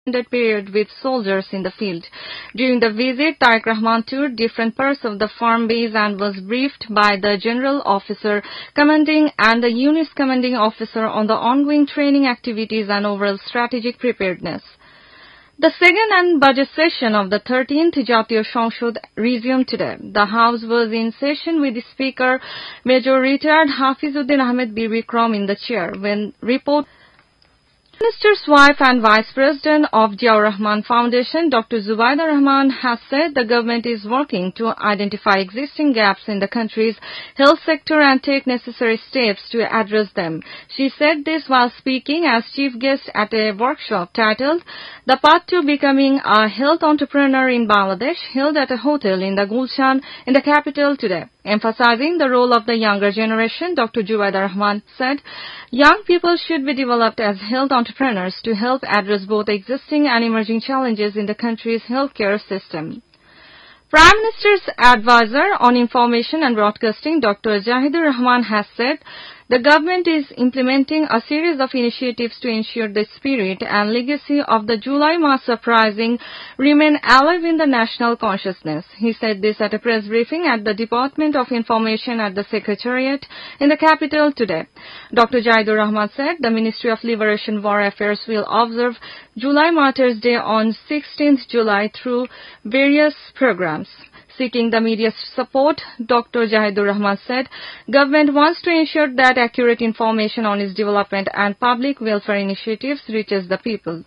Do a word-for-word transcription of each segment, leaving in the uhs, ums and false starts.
period with soldiers in the field. During the visit, Tariq Rahman toured different parts of the farm base and was briefed by the General Officer Commanding and the Unit's Commanding Officer on the ongoing training activities and overall strategic preparedness. The second and budget session of the thirteenth Jatiyo সংসদ resumed today. The House was in session with the Speaker, Major Retired Hafizuddin Ahmed Bir Bikram in the chair when report Minister's wife and Vice President of Ziaur Rahman Foundation, Doctor Zubaida Rahman, has said the government is working to identify existing gaps in the country's health sector and take necessary steps to address them. She said this while speaking as chief guest at a workshop titled The Path to Becoming a Health Entrepreneur in Bangladesh, held at a hotel in the Gulshan in the capital today. Emphasizing the role of the younger generation, Doctor Zubaida Rahman said, young people should be developed as health entrepreneurs to help address both existing and emerging challenges in the country's healthcare system. Prime Minister's advisor on information and broadcasting, Doctor Jahidur Rahman, has said the government is implementing a series of initiatives to ensure the spirit and legacy of the July Mass Uprising remain alive in the national consciousness. He said this at a press briefing at the Department of Information at the Secretariat in the capital today. Doctor Jahidur Rahman said the Ministry of Liberation War Affairs will observe July Martyrs' Day on sixteenth July through various programs. Seeking the media's support, Doctor Jahidur Rahman said, government wants to ensure that accurate information on its development and public welfare initiatives reaches the people.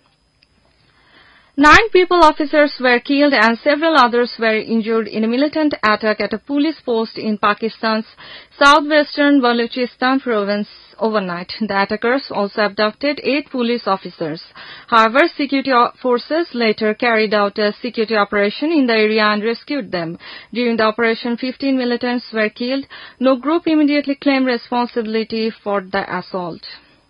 Nine people officers were killed and several others were injured in a militant attack at a police post in Pakistan's southwestern Balochistan province overnight. The attackers also abducted eight police officers. However, security forces later carried out a security operation in the area and rescued them. During the operation, fifteen militants were killed. No group immediately claimed responsibility for the assault.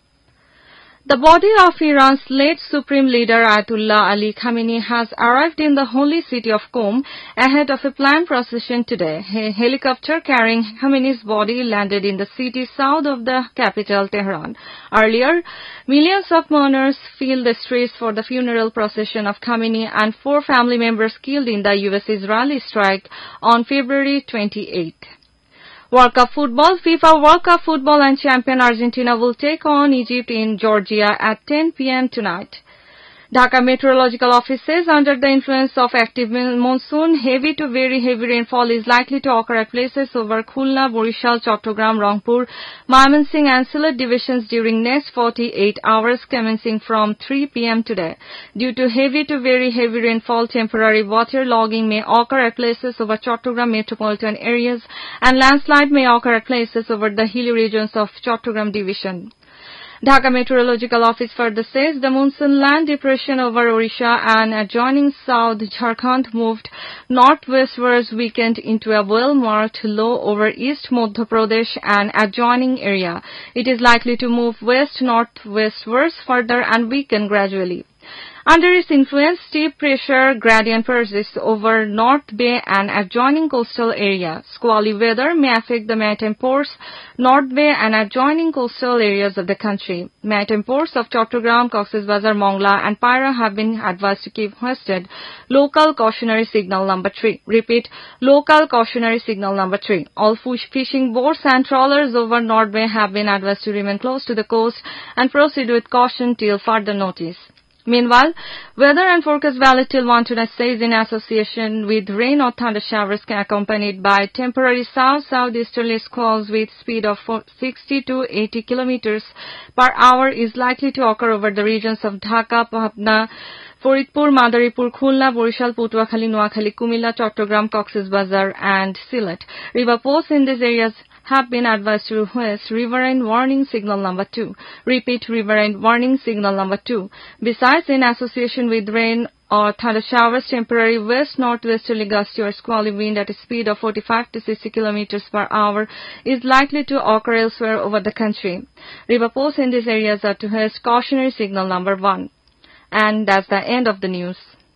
The body of Iran's late Supreme Leader Ayatollah Ali Khamenei has arrived in the holy city of Qom ahead of a planned procession today. A helicopter carrying Khamenei's body landed in the city south of the capital, Tehran. Earlier, millions of mourners filled the streets for the funeral procession of Khamenei and four family members killed in the U S-Israeli strike on February twenty-eighth. World Cup Football. FIFA World Cup Football and champion Argentina will take on Egypt in Georgia at ten p m tonight. Dhaka Meteorological Office says under the influence of active monsoon, heavy to very heavy rainfall is likely to occur at places over Khulna, Borishal, Chattogram, Rangpur, Mymensingh and Sylhet divisions during next forty-eight hours commencing from three p m today. Due to heavy to very heavy rainfall, temporary water logging may occur at places over Chattogram metropolitan areas and landslide may occur at places over the hilly regions of Chattogram division. Dhaka Meteorological Office further says the monsoon land depression over Odisha and adjoining South Jharkhand moved northwestwards weekend into a well-marked low over East Madhya Pradesh and adjoining area. It is likely to move west-northwestwards further and weaken gradually. Under its influence, steep pressure gradient persists over North Bay and adjoining coastal area. Squally weather may affect the maritime ports, North Bay and adjoining coastal areas of the country. Maritime ports of Chattogram, Cox's Bazar, Mongla and Paira have been advised to keep hoisted local cautionary signal number three. Repeat, local cautionary signal number three. All fishing boats and trawlers over North Bay have been advised to remain close to the coast and proceed with caution till further notice. Meanwhile, weather and forecast valid till one tonight stays in association with rain or thunder showers accompanied by temporary south-southeasterly squalls with speed of sixty to eighty kilometers per hour is likely to occur over the regions of Dhaka, Patna, Faridpur, Madaripur, Khulna, Borishal, Patuakhali, Noakhali, Kumilla, Chattogram, Cox's Bazar and Sylhet. River posts in these areas have been advised to hoist riverine warning signal number two. Repeat, riverine warning signal number two. Besides, in association with rain or thunder showers, temporary west-northwesterly gusty or squally wind at a speed of forty-five to sixty kilometers per hour is likely to occur elsewhere over the country. River posts in these areas are to hoist cautionary signal number one. And that's the end of the news.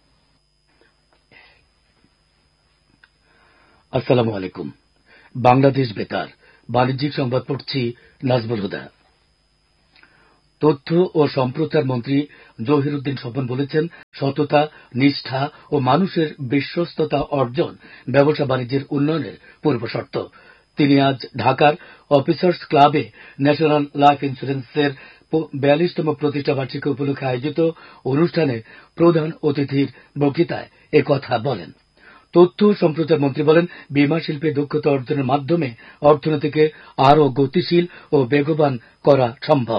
Assalamu alaikum. Bangladesh বেতার বাণিজ্যিক সংবাদ পড়ছি নাজমুল হুদা। তথ্য ও সম্প্রচার মন্ত্রী জহিরুদ্দিন স্বপন বলেছেন, সততা, নিষ্ঠা ও মানুষের বিশ্বস্ততা অর্জন ব্যবসা বাণিজ্যের উন্নয়নের পূর্বশর্ত। তিনি আজ ঢাকার অফিসার্স ক্লাবে ন্যাশনাল লাইফ ইন্স্যুরেন্সের বিয়াল্লিশতম প্রতিষ্ঠা বার্ষিকী উপলক্ষে আয়োজিত অনুষ্ঠানে প্রধান অতিথির বক্তৃতায় একথা বলেন। তথ্য সম্প্রচার মন্ত্রী বলেন, বীমা শিল্পে দক্ষতা অর্জনের মাধ্যমে অর্থনীতিকে আরও গতিশীল ও বেগবান করা সম্ভব।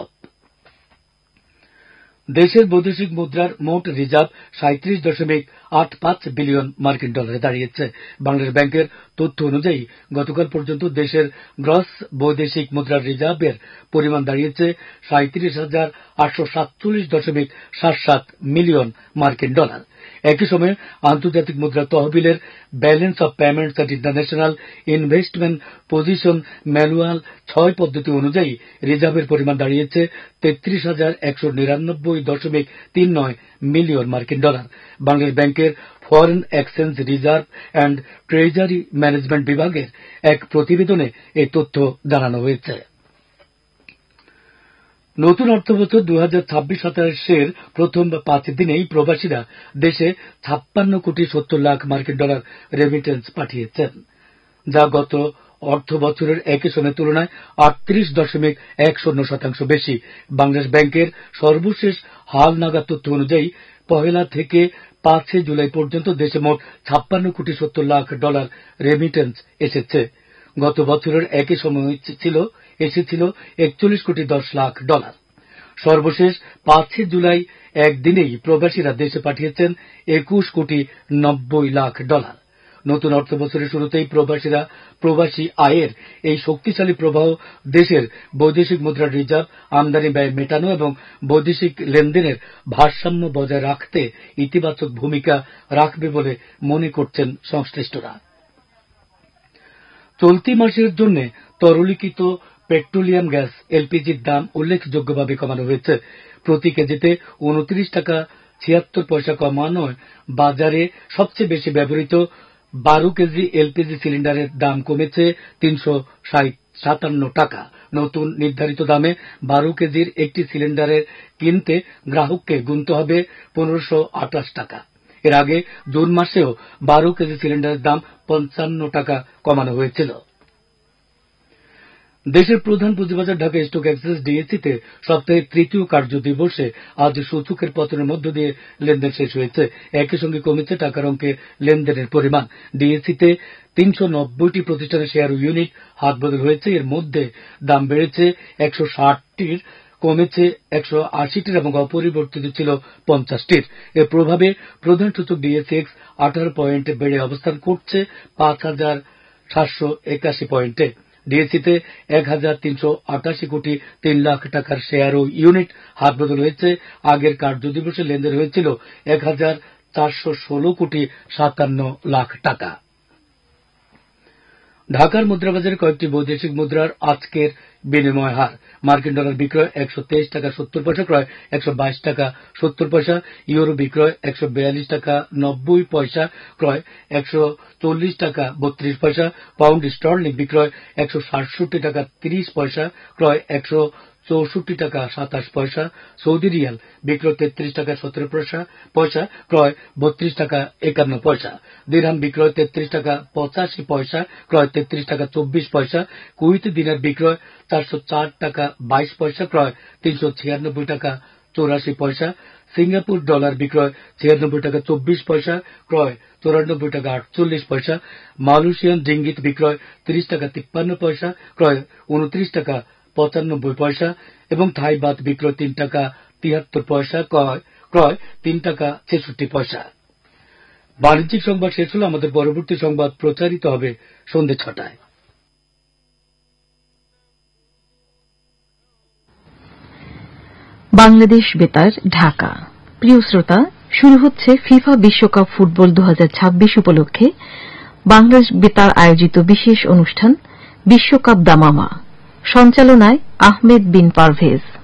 দেশের বৈদেশিক মুদ্রার মোট রিজার্ভ সাঁত্রিশ দশমিক আট পাঁচ বিলিয়ন মার্কিন ডলারে দাঁড়িয়েছে। বাংলাদেশ ব্যাংকের তথ্য অনুযায়ী গতকাল পর্যন্ত দেশের গ্রস বৈদেশিক মুদ্রার রিজার্ভের পরিমাণ দাঁড়িয়েছে সাঁত্রিশ হাজার আটশো সাতচল্লিশ দশমিক সাত সাত মিলিয়ন মার্কিন ডলার। একই সময়ে আন্তর্জাতিক মুদ্রা তহবিলের balance of payments at international investment position manual ছয় পদ্ধতি অনুযায়ী রিজার্ভের পরিমাণ দাঁড়িয়েছে তেত্রিশ হাজার একশো নিরানব্বই দশমিক তিন নয় মিলিয়ন মার্কিন ডলার। বাংলাদেশ ব্যাংকের foreign exchange reserve and treasury management বিভাগের এক প্রতিবেদনে এই তথ্য জানানো হয়েছে। নতুন অর্থবছর দুই হাজার ছাব্বিশ সাতাশের প্রথম পাঁচ দিনেই প্রবাসীরা দেশে ছাপ্পান্ন কোটি সত্তর লাখ মার্কিন ডলার রেমিটেন্স পাঠিয়েছেন, যা গত অর্থ বছরের একই সময়ের তুলনায় আটত্রিশ দশমিক এক শূন্য শতাংশ বেশি। বাংলাদেশ ব্যাংকের সর্বশেষ হাল নাগাদ তথ্য অনুযায়ী পহেলা থেকে পাঁচই জুলাই পর্যন্ত দেশে মোট ছাপ্পান্ন কোটি সত্তর লাখ ডলার রেমিটেন্স এসেছে। গত বছরের একই সময় ছিল এসেছিল একচল্লিশ কোটি দশ লাখ ডলার। সর্বশেষ পাঁচই জুলাই একদিনেই প্রবাসীরা দেশে পাঠিয়েছেন একুশ কোটি নব্বই লাখ ডলার। নতুন অর্থ বছরের শুরুতেই প্রবাসীরা প্রবাসী আয়ের এই শক্তিশালী প্রবাহ দেশের বৈদেশিক মুদ্রার রিজার্ভ, আমদানি ব্যয় মেটানো এবং বৈদেশিক লেনদেনের ভারসাম্য বজায় রাখতে ইতিবাচক ভূমিকা রাখবে বলে মনে করছেন সংশ্লিষ্টরা। চলতি মাসের জন্য তরলীকৃত পেট্রোলিয়াম গ্যাস এলপিজির দাম উল্লেখযোগ্যভাবে কমানো হয়েছে। প্রতি কেজিতে উনত্রিশ টাকা ছিয়াত্তর পয়সা কমানোয় বাজারে সবচেয়ে বেশি ব্যবহৃত বারো কেজি এলপিজি সিলিন্ডারের দাম কমেছে তিনশো সাতান্ন টাকা। নতুন নির্ধারিত দামে বারো কেজির একটি সিলিন্ডারের কিনতে গ্রাহককে গুনতে হবে পনেরোশো আঠাশ টাকা। এর আগে জুন মাসেও বারো কেজি সিলিন্ডারের দাম পঞ্চান্ন টাকা কমানো হয়েছিল। দেশের প্রধান পুঁজিবাজার ঢাকা স্টক এক্সচেঞ্জ ডিএসসিতে সপ্তাহের তৃতীয় কার্য দিবসে আজ সূচকের পতনের মধ্য দিয়ে লেনদেন শেষ হয়েছে। একই সঙ্গে কমেছে টাকার অঙ্কে লেনদেনের পরিমাণ। ডিএসসিতে তিনশো নব্বইটি প্রতিষ্ঠানের শেয়ার ও ইউনিট হাতবদল হয়েছে। এর মধ্যে দাম বেড়েছে একশো ষাটটির, কমেছে একশো আশিটির এবং অপরিবর্তিত ছিল পঞ্চাশটির। এর প্রভাবে প্রধান সূচক ডিএসএক্স আঠারো পয়েন্ট বেড়ে অবস্থান করছে পাঁচ হাজার সাতশো একাশি পয়েন্টে। ডিএসসিতে এক হাজার তিনশো আটাশি কোটি তিন লাখ টাকার শেয়ার ও ইউনিট হাতবদল হয়েছে। আগের কার্য দিবসে লেনদেন হয়েছিল এক হাজার চারশো ষোলো কোটি সাতান্ন লাখ টাকা। ঢাকার মুদ্রাবাজারে কয়েকটি বৈদেশিক মুদ্রার আজকের বিনিময় হার: মার্কিন ডলার বিক্রয় একশো তেইশ টাকা সত্তর পয়সা, ক্রয় একশো বাইশ টাকা সত্তর পয়সা। ইউরো বিক্রয় একশো বিয়াল্লিশ টাকা নব্বই পয়সা, ক্রয় একশো চল্লিশ টাকা বত্রিশ পয়সা। পাউন্ড স্টার্লিং বিক্রয় একশো সাতষট্টি টাকা তিরিশ পয়সা, ক্রয় একশো চৌষট্টি টাকা সাতাশ পয়সা। সৌদি রিয়াল বিক্রয় তেত্রিশ টাকা সতেরো পয়সা, ক্রয় বত্রিশ টাকা একান্ন পয়সা। দিরহাম বিক্রয় তেত্রিশ টাকা পঁচাশি পয়সা, ক্রয় তেত্রিশ টাকা চব্বিশ পয়সা। কুয়েতি দিনার বিক্রয় চারশো চার টাকা বাইশ পয়সা, ক্রয় তিনশো ছিয়ানব্বই টাকা চৌরাশি পয়সা। সিঙ্গাপুর ডলার বিক্রয় ছিয়ানব্বই টাকা চব্বিশ পয়সা, ক্রয় চৌরানব্বই টাকা আটচল্লিশ পয়সা। মালয়েশিয়ান রিঙ্গিত বিক্রয় তিরিশ টাকা তিপ্পান্ন পয়সা, ক্রয় উনত্রিশ টাকা পঁচানব্বই পয়সা এবং থাই বাত বিক্রয় তিন টাকা তিয়াত্তর পয়সা, ক্রয় ক্রয় তিন টাকা ছেষট্টি পয়সা। বাণিজ্যিক সংবাদ শেষ হল। আমাদের পরবর্তী সংবাদ প্রচারিত হবে সন্ধ্যে ছটায়। বাংলাদেশ বেতার, ঢাকা। প্রিয় শ্রোতা, শুরু হচ্ছে ফিফা বিশ্বকাপ ফুটবল দু হাজার ছাব্বিশ উপলক্ষে বাংলাদেশ বেতার আয়োজিত বিশেষ অনুষ্ঠান বিশ্বকাপ দামামা। সঞ্চালনায় আহমেদ বিন পারভেজ।